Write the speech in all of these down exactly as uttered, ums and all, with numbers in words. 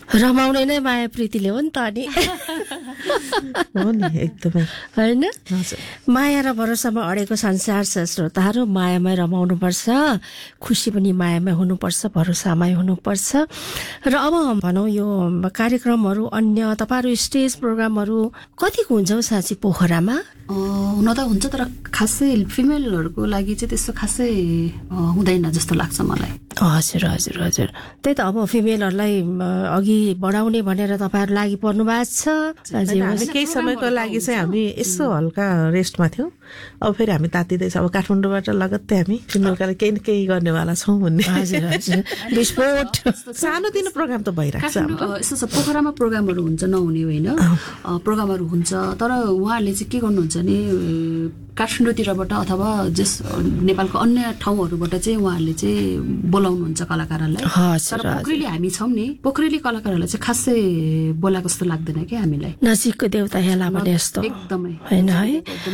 रमाउने नै माया प्रीतिले हो नि त अनि हो नि एकदमै हैन हजुर माया र भरोसामा अडेको संसार छ श्रोताहरू मायामै रमाउनुपर्छ खुसी पनि मायामै हुनुपर्छ भरोसामै हुनुपर्छ र अब भनौँ यो कार्यक्रमहरू अन्य तपाईहरु स्टेज प्रोग्रामहरू कतिको हुन्छ हौ साँच्ची पोखरामा हुन त हुन्छ तर खासै फिमेलहरुको लागि चाहिँ त्यस्तो खासै हुँदैन जस्तो लाग्छ मलाई हजुर हजुर हजुर त्यही त अब फिमेलहरुलाई अघि बढाउने भनेर तपाईहरु लागि पर्नु भएको छ हामी केही समयको लागि चाहिँ हामी यसो हल्का रेस्टमा थियौं अब फेरि हामी तातिदै छ अब काठमाडौँबाट लगत्तै हामी फिमेलका केही न केही गर्नेवाला छौं भन्ने हजुर हजुर विस्फोट सानो दिनो प्रोग्राम त भइरहेको छ हाम्रो यस्तो छ पोखरामा प्रोग्रामहरु हुन्छ नहुने होइन प्रोग्रामहरु हुन्छ तर उहाँहरूले चाहिँ के गर्नुहुन्छ भने काठमाडौँतिरबाट अथवा जस नेपालको अन्य ठाउँहरुबाट चाहिँ उहाँहरूले चाहिँ बोलाउनुहुन्छ कलाकारहरूलाई तर पोखरेली हामी छौं नि पोखरेली कलाकारहरूलाई चाहिँ खासै बोलाको जस्तो लाग्दैन के हामीलाई नजिकको देउता हेला भने जस्तो एकदमै हैन है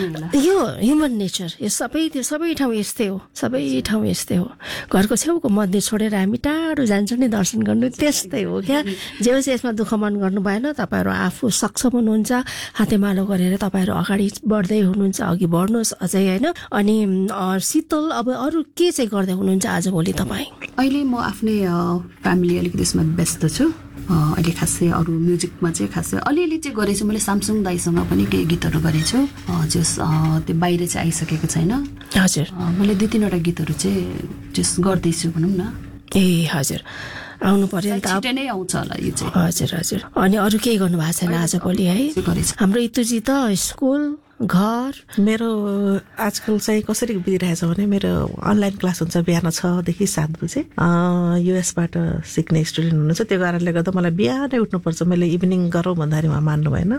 यो ह्युमन नेचर यो सबै त्यो सबै ठाउँ यस्तै हो सबै ठाउँ यस्तै हो घरको छेउको मन्दिर छोडेर हामी टाढो जान्छौँ नि दर्शन गर्नु त्यस्तै हो क्या जे होस् यसमा दुःख मन गर्नु भएन तपाईहरु आफू सक्षम हुनुहुन्छ हातेमालो गरेर तपाईहरु अगाडि बढ्दै हुनुहुन्छ अघि बढ्नुहोस् अझै हैन अनि शीतल अब अरु के चाहिँ गर्दै हुनुहुन्छ आजभोलि तपाई अहिले म आफ्नै फ्यामिली अलिकति यसमा व्यस्त छु अहिले खासै अरु म्युजिकमा चाहिँ खासै अलिअलि चाहिँ गरेछु मैले सामसुङ दाइसँग पनि केही गीतहरु गरेछु जस त्यो बाहिर चाहिँ आइसकेको छैन हजुर मैले दुई तीनवटा गीतहरु चाहिँ जस गर्दैछु भनौं न ए हजुर आउनु पर्यो नि त छिटै नै आउँछ होला यो चाहिँ हजुर हजुर अनि अरु केही गर्नु भएको छैन आजभोलि है हाम्रो इतुजी त स्कुल घर मेरो आजकल चाहिँ कसरी बितिरहेछ भने मेरो अनलाइन क्लास हुन्छ बिहान छ देखि सात बजे युएसबाट सिक्ने स्टुडेन्ट हुनुहुन्छ त्यो कारणले गर्दा मलाई बिहानै उठ्नुपर्छ मैले इभिनिङ गरौँ भन्दाखेरि उहाँ मान्नु भएन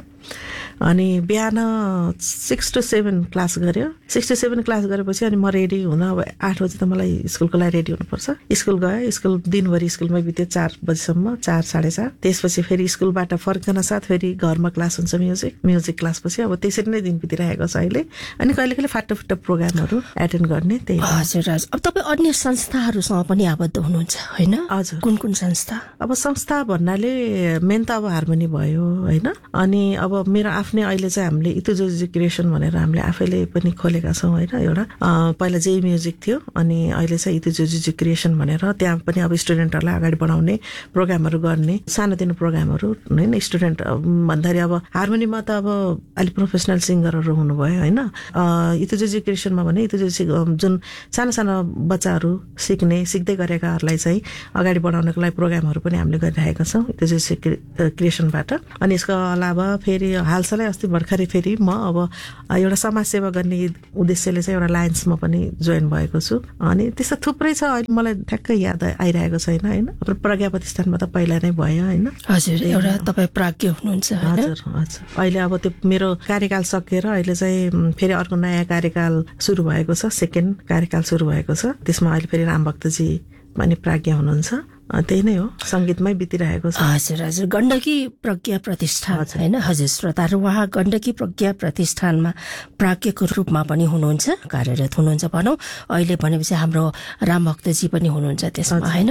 अनि बिहान सिक्स टु सेभेन क्लास गर्यो सिक्स टु सेभेन क्लास गरेपछि अनि म रेडी हुन अब आठ बजे त मलाई स्कुलको लागि रेडी हुनुपर्छ स्कुल गएँ स्कुल दिनभरि स्कुलमै बित्यो चार बजीसम्म चार साढे चार त्यसपछि फेरि स्कुलबाट फर्कन साथ फेरि घरमा क्लास हुन्छ म्युजिक म्युजिक क्लासपछि अब त्यसरी नै दिन बितिरहेको छ अहिले अनि कहिले कहिले फाटो फाटो प्रोग्रामहरू एटेन्ड गर्ने त्यही हजुर हजुर अब तपाईँ अन्य संस्थाहरूसँग पनि आबद्ध हुनुहुन्छ होइन हजुर कुन कुन संस्था अब संस्था भन्नाले मेन त अब हार्मोनी भयो होइन अनि अब मेरो आफ्नै अहिले चाहिँ हामीले इतुजोजी क्रिएसन भनेर हामीले आफैले पनि खोलेका छौँ होइन एउटा पहिला जे म्युजिक थियो अनि अहिले चाहिँ इतुजोजी क्रिएसन भनेर त्यहाँ पनि अब स्टुडेन्टहरूलाई अगाडि बढाउने प्रोग्रामहरू गर्ने सानोतिनो प्रोग्रामहरू होइन स्टुडेन्ट भन्दाखेरि अब हार्मोनीमा त अब अहिले प्रोफेसनल सिङ्गरहरू हुनुभयो होइन इतुजोजी क्रिएसनमा भने इतुजोजी जुन सानो सानो बच्चाहरू सिक्ने सिक्दै गरेकाहरूलाई चाहिँ अगाडि बढाउनको लागि प्रोग्रामहरू पनि हामीले गरिरहेका छौँ इतुजोजी क्रिएसनबाट अनि यसको अलावा फेरि हालसालै अस्ति भर्खरै फेरि म अब एउटा समाजसेवा गर्ने उद्देश्यले चाहिँ एउटा लायन्समा पनि जोइन भएको छु अनि त्यस्तो थुप्रै छ अहिले मलाई ठ्याक्कै याद आइरहेको छैन होइन प्रज्ञा प्रतिष्ठानमा त पहिला नै भयो होइन हजुर एउटा तपाईँ प्राज्ञ हुनुहुन्छ हजुर हजुर अहिले अब त्यो मेरो कार्यकाल सकेर अहिले चाहिँ फेरि अर्को नयाँ कार्यकाल सुरु भएको छ सेकेन्ड कार्यकाल सुरु भएको छ त्यसमा अहिले फेरि रामभक्तजी पनि प्राज्ञ हुनुहुन्छ त्यही नै हो संगीतमै बितिरहेको छ हजुर हजुर गण्डकी प्रज्ञा प्रतिष्ठान हैन हजुर श्रोताहरू उहाँ गण्डकी प्रज्ञा प्रतिष्ठानमा प्राज्ञको रूपमा पनि हुनुहुन्छ कार्यरत हुनुहुन्छ भनौं अहिले भनेपछि हाम्रो रामभक्तजी पनि हुनुहुन्छ त्यसमा हैन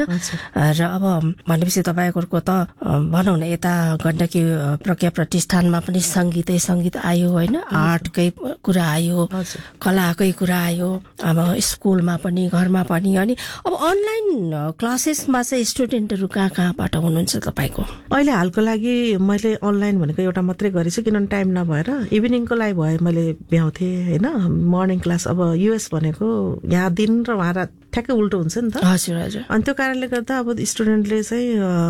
र अब भनेपछि तपाईहरुको त भनौं न यता गण्डकी प्रज्ञा प्रतिष्ठानमा पनि संगीतै संगीत आयो हैन आर्टकै कुरा आयो कलाकै कुरा आयो अब स्कुलमा पनि घरमा पनि अनि अब अनलाइन क्लासेसमा चाहिँ स्टुडेन्टहरु कहाँ कहाँबाट हुनुहुन्छ तपाईको अहिले हालको लागि मैले अनलाइन भनेको एउटा मात्रै गरेछु किनभने टाइम नभएर इभिनिङको लागि भए मैले भ्याउँथे हैन मर्निङ क्लास अब युएस भनेको यहाँ दिन र वहाँ रात ठ्याक्कै उल्टो हुन्छ नि त हजुर हजुर अनि त्यो कारणले गर्दा अब स्टुडेन्टले चाहिँ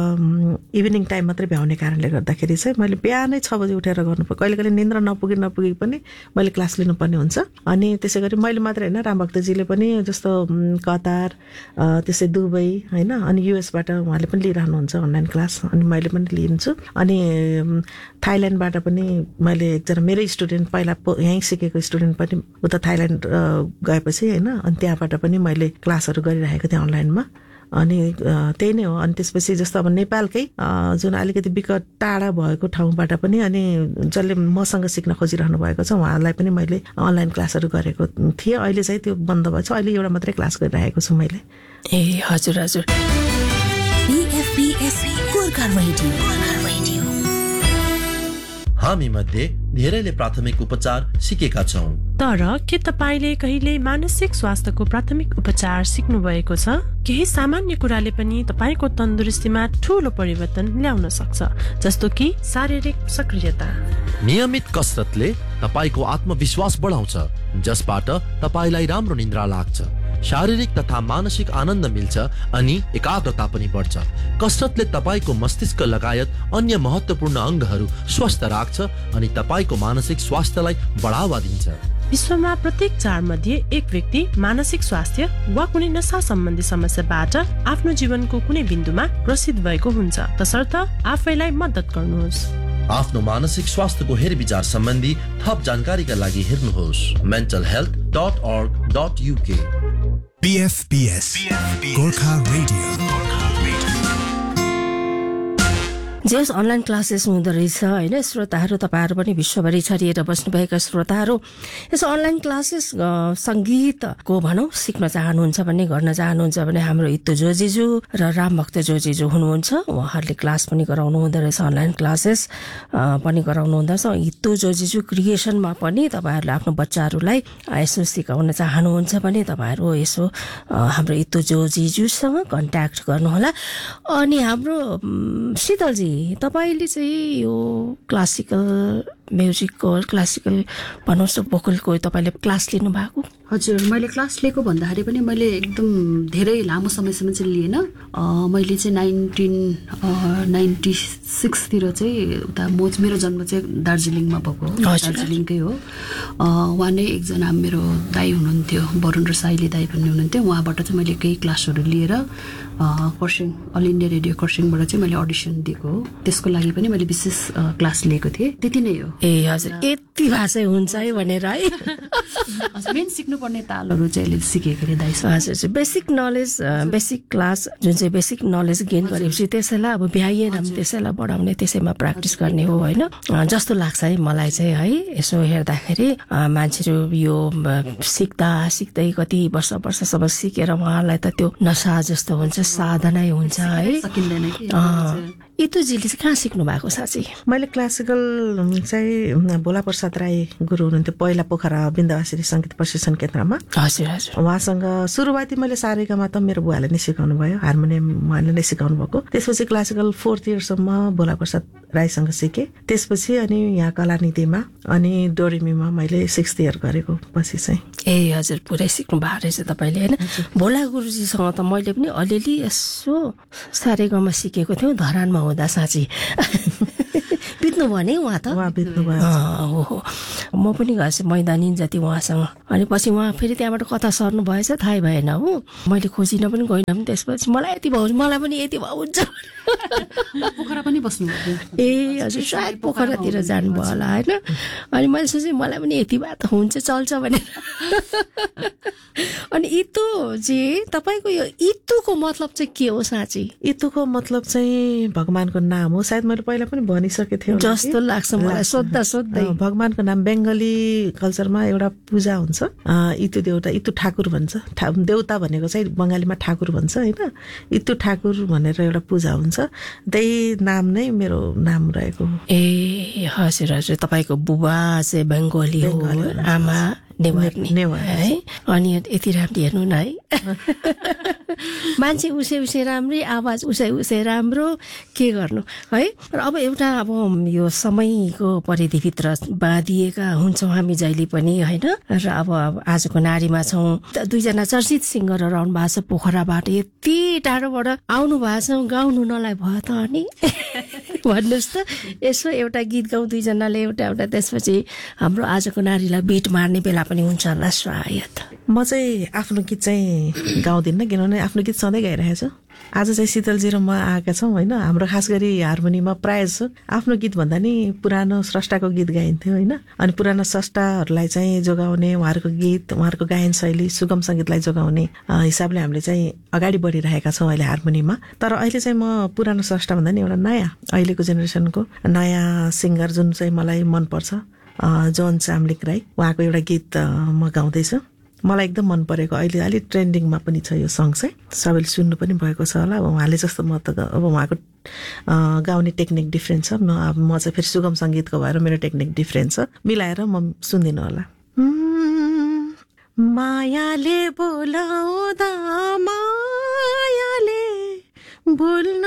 इभिनिङ टाइम मात्रै भ्याउने कारणले गर्दाखेरि चाहिँ मैले बिहानै छ बजे उठेर गर्नुपर्छ कहिले कहिले निन्द्रा नपुगी नपुगी पनि मैले क्लास लिनुपर्ने हुन्छ अनि त्यसै गरी मैले मात्रै हैन रामभक्तजीले पनि जस्तो कतार त्यसै दुबई हैन अनि युएसबाट उहाँले पनि लिइरहनुहुन्छ अनलाइन क्लास अनि मैले पनि लिन्छु अनि थाइल्यान्डबाट पनि मैले एकजना मेरो स्टुडेन्ट पहिला यहीँ सिकेको स्टुडेन्ट पनि उता थाइल्यान्ड गएपछि हैन अनि त्यहाँबाट पनि मैले क्लासहरु गरिरहेको थिएँ अनलाइनमा अनि त्यही नै हो अनि त्यसपछि जस्तो अब नेपालकै जुन अलिकति विकट टाढा भएको ठाउँबाट पनि अनि जसले मसँग सिक्न खोजिरहनु भएको छ उहाँलाई पनि मैले अनलाइन क्लासहरु गरेको थिएँ अहिले चाहिँ त्यो बन्द भएको छ अहिले एउटा मात्रै क्लास गरिरहेको छु मैले ए हजुर हजुर बीएफबीएस गोर्खा रेडियो। हामी मध्ये धेरैले प्राथमिक उपचार सिकेका छौं, तर के तपाईले कहिले मानसिक स्वास्थ्यको प्राथमिक उपचार सिक्नु भएको छ? केही सामान्य कुराले पनि तपाईको तन्दुरुस्तीमा ठूलो परिवर्तन ल्याउन सक्छ, जस्तो कि शारीरिक सक्रियता। नियमित कसरतले तपाईको आत्मविश्वास बढाउँछ, जसबाट तपाईलाई राम्रो निद्रा लाग्छ, शारीरिक तथा मानसिक आनन्द मिल्छ अनि एकाग्रता पनि बढ्छ। कसरतले तपाईको मस्तिष्क लगायत अन्य महत्त्वपूर्ण अङ्गहरू स्वस्थ राख्छ अनि तपाईको मानसिक स्वास्थ्यलाई बढावा दिन्छ। विश्वमा प्रत्येक चार मध्ये एक व्यक्ति मानसिक स्वास्थ्य वा कुनै नशा सम्बन्धी समस्याबाट आफ्नो जीवनको कुनै बिन्दुमा ग्रसित भएको हुन्छ। तसर्थ आफैलाई मद्दत गर्नुहोस्। आफ्नो मानसिक स्वास्थ्यको हेरविचार सम्बन्धी थप जानकारीका लागि हेर्नुहोस् मेन्टल हेल्थ डट अर्ग डट युके। पीएफपीएस गोर्खा रेडियो। जेस अनलाइन क्लासेस हुँदो रहेछ होइन श्रोताहरू, तपाईँहरू पनि विश्वभरि छरिएर बस्नुभएका श्रोताहरू, यस अनलाइन क्लासेस सङ्गीतको भनौँ सिक्न चाहनुहुन्छ भने, गर्न चाहनुहुन्छ भने हाम्रो इत्तु जोजिजू र रामभक्त जोजिजू हुनुहुन्छ, उहाँहरूले क्लास पनि गराउनु हुँदो रहेछ, अनलाइन क्लासेस पनि गराउनु हुँदो रहेछ। इत्तु जोजिजू क्रिएसनमा पनि तपाईँहरूले आफ्नो बच्चाहरूलाई यसो सिकाउन चाहनुहुन्छ भने तपाईँहरू यसो हाम्रो इत्तु जोजिजूसँग कन्ट्याक्ट गर्नुहोला। अनि हाम्रो शीतलजी, तपाईले चाहिँ यो क्लासिकल म्युजिकको क्लासिकल भन्नुहोस् न भोकलको तपाईँले क्लास लिनु भएको? हजुर, मैले क्लास लिएको भन्दाखेरि पनि मैले एकदम धेरै लामो समयसम्म चाहिँ लिएन। मैले चाहिँ नाइन्टिन नाइन्टी सिक्सतिर चाहिँ उता म मेरो जन्म चाहिँ दार्जिलिङमा भएको हो, दार्जिलिङकै हो। उहाँ नै एकजना मेरो दाई हुनुहुन्थ्यो, वरुण र साइली दाई भन्ने हुनुहुन्थ्यो, उहाँबाट चाहिँ मैले केही क्लासहरू लिएर खरसाङ अल इन्डिया रेडियो खरसाङबाट चाहिँ मैले अडिसन दिएको हो। त्यसको लागि पनि मैले विशेष क्लास लिएको थिएँ, त्यति नै हो। ए हजुर, यति भाषा हुन्छ है भनेर है। मेन सिक्नुपर्ने तालहरू चाहिँ अहिले सिकेको अरे दाइ। हजुर, बेसिक नलेज, बेसिक क्लास जुन चाहिँ बेसिक नलेज गेन गरेपछि त्यसैलाई अब भ्याइएन त्यसैलाई बढाउने, त्यसैमा प्र्याक्टिस गर्ने हो होइन, जस्तो लाग्छ है मलाई चाहिँ है। यसो हेर्दाखेरि मान्छेहरू यो सिक्दा सिक्दै कति वर्ष वर्षसम्म सिकेर उहाँलाई त त्यो नसा जस्तो हुन्छ, साधनै हुन्छ है। इतुजीले चाहिँ कहाँ सिक्नु भएको साँच्ची? मैले क्लासिकल चाहिँ भोला प्रसाद राई गुरु हुनुहुन्थ्यो, पहिला पोखरा बिन्दवासिनी सङ्गीत प्रशिक्षण केन्द्रमा। हजुर हजुर। उहाँसँग सुरुवाती मैले सारेगामा त मेरो बुवाले नै सिकाउनु भयो, हार्मोनियम उहाँले नै सिकाउनु भएको। त्यसपछि क्लासिकल फोर्थ इयरसम्म भोला प्रसाद राईसँग सिकेँ। त्यसपछि अनि यहाँ कलानिधिमा अनि डोरेमीमा मैले सिक्स्थ इयर गरेको पछि चाहिँ। ए हजुर, पुरै सिक्नु भएको रहेछ तपाईँले होइन। भोला गुरुजीसँग त मैले पनि अलिअलि यसो सारेगामा सिकेको थियौँ, धरानमा हुँदा साँच्ची। बित्नु भयो नि उहाँ त? उहाँ बित्नु भयो। हो, म पनि गएछु मैदानी जति उहाँसँग। अनि पछि उहाँ फेरि त्यहाँबाट कता सर्नु भएछ थाहै भएन हो, मैले खोजिन पनि गइनँ पनि। त्यसपछि मलाई यति भयो, मलाई पनि यति भयो हुन्छ। पोखरा पनि बस्नुभयो? ए हजुर, सायद पोखरातिर जानुभयो होला होइन। अनि मैले सोचेँ मलाई पनि यति भए त हुन्छ, चल्छ भनेर। अनि इतुजी, तपाईँको यो इतुको मतलब चाहिँ के हो साँच्ची? इतुको मतलब चाहिँ भगवानको नाम हो, सायद मैले पहिला पनि भनिसकेको थिएँ जस्तो लाग्छ मलाई सोद्धा सोध्दै। भगवानको नाम बेङ्गली कल्चरमा एउटा पूजा हुन्छ, इतु देउता, इतु ठाकुर भन्छ। देउता भनेको चाहिँ बङ्गालीमा ठाकुर भन्छ होइन, इतु ठाकुर भनेर एउटा पूजा हुन्छ, त्यही नाम नै मेरो नाम रहेको। ए हजुर हजुर, तपाईँको बुबा चाहिँ बेङ्गली हो, आमा नेवारी है। अनि यति राम्रो हेर्नु न है, मान्छे उसै उसै राम्रै, आवाज उसै उसै राम्रो, के गर्नु है। र अब एउटा अब यो समयको परिधिभित्र बाँधिएका हुन्छौँ हामी जहिले पनि होइन। र अब आजको नारीमा छौँ, दुईजना चर्चित सिङ्गरहरू आउनु भएको छ पोखराबाट, यति टाढोबाट आउनु भएको छ, गाउनु नलाई भयो त अनि भन्नुहोस् त। यसो एउटा गीत गाउँ दुईजनाले, एउटा एउटा, त्यसपछि हाम्रो आजको नारीलाई बिट मार्ने बेला पनि हुन्छ होला सायद। म चाहिँ आफ्नो गीत चाहिँ गाउँदिनँ, किनभने आफ्नो गीत सधैँ गाइरहेको छु। आज चाहिँ शीतलजी र म आएका छौँ होइन, हाम्रो खास गरी हार्मोनीमा प्रायः जसो आफ्नो गीत भन्दा नि पुरानो स्रष्टाको गीत गाइन्थ्यो होइन। अनि पुरानो स्रष्टाहरूलाई चाहिँ जोगाउने, उहाँहरूको गीत, उहाँहरूको गायन शैली, सुगम सङ्गीतलाई जोगाउने हिसाबले हामीले चाहिँ अगाडि बढिरहेका छौँ अहिले हार्मोनीमा। तर अहिले चाहिँ म पुरानो स्रष्टा भन्दा नि एउटा नयाँ अहिलेको जेनेरेसनको नयाँ सिङ्गर जुन चाहिँ मलाई मनपर्छ, जोन चाम्लिक राई, उहाँको एउटा गीत म गाउँदैछु। मलाई एकदम मन परेको, अहिले अलिक ट्रेन्डिङमा पनि छ यो सङ चाहिँ, सबैले सुन्नु पनि भएको छ होला। अब उहाँले जस्तो म त अब उहाँको गाउने टेक्निक डिफ्रेन्ट छ। म म चाहिँ फेरि सुगम सङ्गीतको भएर मेरो टेक्निक डिफ्रेन्ट छ। मिलाएर म सुनिदिनु होला। मायाले बोलाउँदा मायाले बोल्न